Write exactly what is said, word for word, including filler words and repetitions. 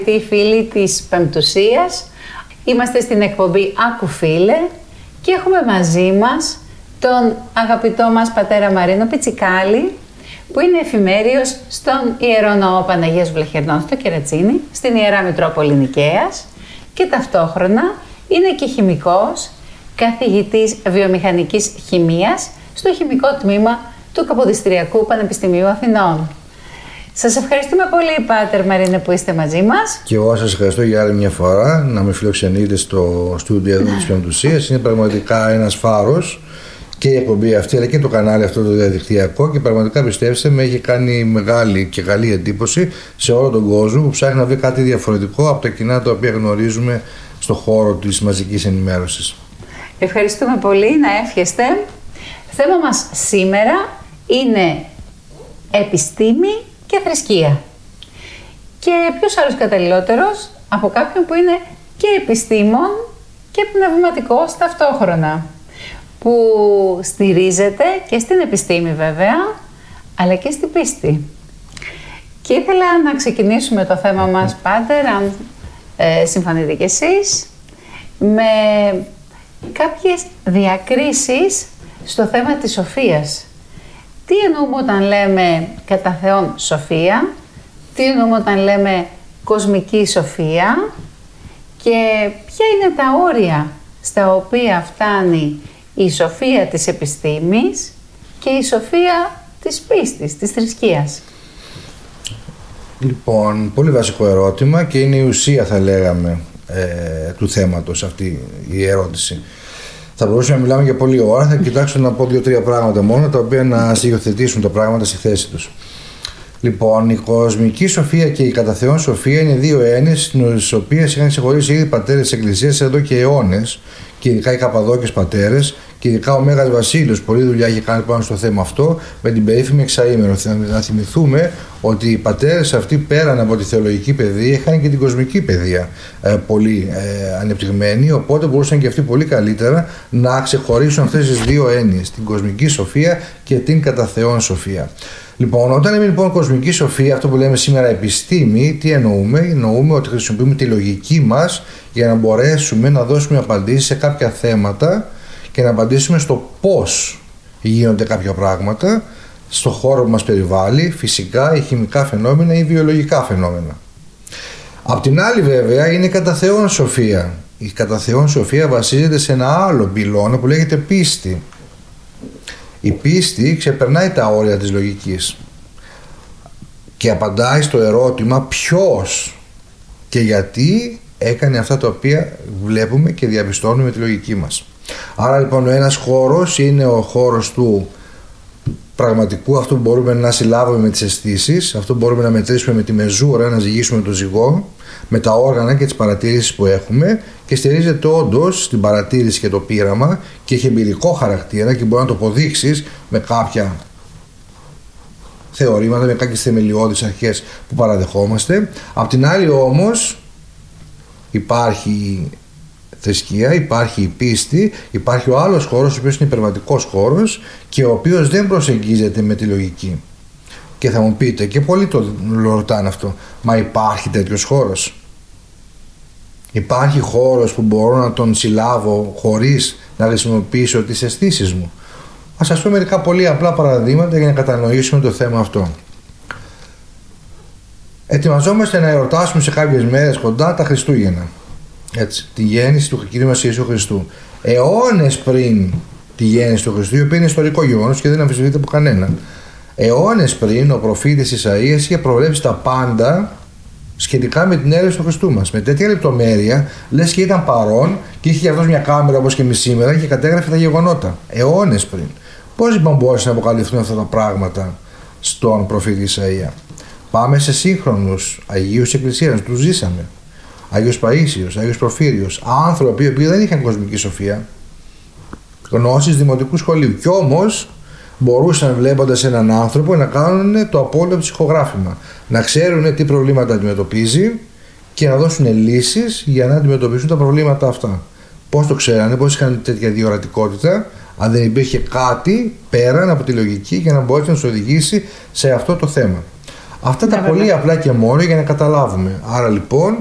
Οι φίλοι της Πεμπτουσίας, είμαστε στην εκπομπή Άκου Φίλε και έχουμε μαζί μας τον αγαπητό μας πατέρα Μαρίνο Πιτσικάλη, που είναι εφημέριος στον Ιερό Ναό Παναγίας Βλαχερνών στο Κερατσίνι, στην Ιερά Μητρόπολη Νικαίας, και ταυτόχρονα είναι και χημικός, καθηγητής βιομηχανικής χημείας στο χημικό τμήμα του Καποδιστριακού Πανεπιστημίου Αθηνών. Σας ευχαριστούμε πολύ, Πάτερ Μαρίνε, που είστε μαζί μας. Και εγώ σας ευχαριστώ για άλλη μια φορά να με φιλοξενείτε στο στούντιο εδώ της Πεμπτουσίας. Είναι πραγματικά ένας φάρος και η εκπομπή αυτή, αλλά και το κανάλι αυτό το διαδικτυακό, και πραγματικά, πιστέψτε με, έχει κάνει μεγάλη και καλή εντύπωση σε όλο τον κόσμο που ψάχνει να βρει κάτι διαφορετικό από τα κοινά τα οποία γνωρίζουμε στον χώρο της μαζικής ενημέρωσης. Ευχαριστούμε πολύ, να εύχεστε. Θέμα μας σήμερα είναι επιστήμη και θρησκεία. Και ποιος άλλος καταλληλότερος από κάποιον που είναι και επιστήμον και πνευματικός ταυτόχρονα, που στηρίζεται και στην επιστήμη βέβαια, αλλά και στην πίστη. Και ήθελα να ξεκινήσουμε το θέμα μας, Πάτερ, αν ε, συμφωνείτε κι εσείς, με κάποιες διακρίσεις στο θέμα της σοφίας. Τι εννοούμε όταν λέμε κατά Θεόν σοφία, τι εννοούμε όταν λέμε κοσμική σοφία, και ποια είναι τα όρια στα οποία φτάνει η σοφία της επιστήμης και η σοφία της πίστης, της θρησκείας. Λοιπόν, πολύ βασικό ερώτημα και είναι η ουσία, θα λέγαμε, ε, του θέματος αυτή η ερώτηση. Θα μπορούσαμε να μιλάμε για πολλή ώρα, θα κοιτάξω να πω δύο-τρία πράγματα μόνο, τα οποία να υιοθετήσουν τα πράγματα στη θέση τους. Λοιπόν, η κοσμική σοφία και η κατά Θεόν σοφία είναι δύο έννοιες, τις οποίες είχαν ξεχωρίσει ήδη οι πατέρες της Εκκλησίας εδώ και αιώνες, και ειδικά οι Καπαδόκες πατέρες, και ειδικά ο Μέγας Βασίλειος. Πολλή δουλειά είχε κάνει πάνω στο θέμα αυτό με την περίφημη εξαήμερο. Να θυμηθούμε ότι οι πατέρες αυτοί, πέραν από τη θεολογική παιδεία, είχαν και την κοσμική παιδεία ε, πολύ ε, ανεπτυγμένη, οπότε μπορούσαν και αυτοί πολύ καλύτερα να ξεχωρίσουν αυτές τις δύο έννοιες, την κοσμική σοφία και την κατά Θεόν σοφία. Λοιπόν, όταν λέμε λοιπόν κοσμική σοφία, αυτό που λέμε σήμερα επιστήμη, τι εννοούμε? Εννοούμε ότι χρησιμοποιούμε τη λογική μας για να μπορέσουμε να δώσουμε απαντήσεις σε κάποια θέματα και να απαντήσουμε στο πώς γίνονται κάποια πράγματα στο χώρο που μας περιβάλλει, φυσικά ή χημικά φαινόμενα ή βιολογικά φαινόμενα. Απ' την άλλη βέβαια είναι η κατά Θεόν σοφία. Η κατά Θεόν σοφία βασίζεται σε ένα άλλο πυλώνα που λέγεται πίστη. Η πίστη ξεπερνάει τα όρια της λογικής και απαντάει στο ερώτημα ποιος και γιατί έκανε αυτά τα οποία βλέπουμε και διαπιστώνουμε με τη λογική μας. Άρα λοιπόν ο ένας χώρος είναι ο χώρος του πραγματικού, αυτό που μπορούμε να συλλάβουμε με τις αισθήσεις, αυτό που μπορούμε να μετρήσουμε με τη μεζούρα, να ζυγίσουμε το ζυγό, με τα όργανα και τις παρατήρησεις που έχουμε, και στηρίζεται όντως στην παρατήρηση και το πείραμα και έχει εμπειρικό χαρακτήρα και μπορεί να το αποδείξεις με κάποια θεωρήματα, με κάποιες θεμελιώδεις αρχές που παραδεχόμαστε. Απ' την άλλη όμως υπάρχει θρησκεία, υπάρχει η πίστη, υπάρχει ο άλλος χώρος, ο οποίος είναι υπερβατικός χώρος και ο οποίος δεν προσεγγίζεται με τη λογική. Και θα μου πείτε, και πολλοί το ρωτάνε αυτό, μα υπάρχει τέτοιος χώρος? Υπάρχει χώρος που μπορώ να τον συλλάβω χωρίς να χρησιμοποιήσω τις αισθήσεις μου? Ας σας πω μερικά πολύ απλά παραδείγματα για να κατανοήσουμε το θέμα αυτό. Ετοιμαζόμαστε να εορτάσουμε σε κάποιες μέρες κοντά τα Χριστούγεννα. Έτσι, τη γέννηση του Κυρίου μας Ιησού Χριστού. Αιώνες πριν τη γέννηση του Χριστού, η οποία είναι ιστορικό γεγονός και δεν αμφισβητείται από κανέναν. Αιώνες πριν ο προφήτης Ισαΐας είχε προβλέψει τα πάντα σχετικά με την έλευση του Χριστού μας. Με τέτοια λεπτομέρεια, λες και ήταν παρόν και είχε για αυτός μια κάμερα όπως και εμείς σήμερα και κατέγραφε τα γεγονότα. Αιώνες πριν. Πώς λοιπόν μπόρεσαν να αποκαλυφθούν αυτά τα πράγματα στον προφήτη Ισαΐα? Πάμε σε σύγχρονους Αγίους Εκκλησίας, τους ζήσαμε. Άγιος Παΐσιος, Άγιος Προφύριος, άνθρωποι οι οποίοι δεν είχαν κοσμική σοφία, γνώσεις δημοτικού σχολείου, κι όμως μπορούσαν, βλέποντας έναν άνθρωπο, να κάνουν το απόλυτο ψυχογράφημα, να ξέρουν τι προβλήματα αντιμετωπίζει και να δώσουν λύσεις για να αντιμετωπίσουν τα προβλήματα αυτά. Πώς το ξέρανε, πώς είχαν τέτοια διορατικότητα, αν δεν υπήρχε κάτι πέραν από τη λογική για να μπορέσει να τους οδηγήσει σε αυτό το θέμα. Αυτά Ναι, τα βέβαια. πολύ απλά και μόνο για να καταλάβουμε. Άρα λοιπόν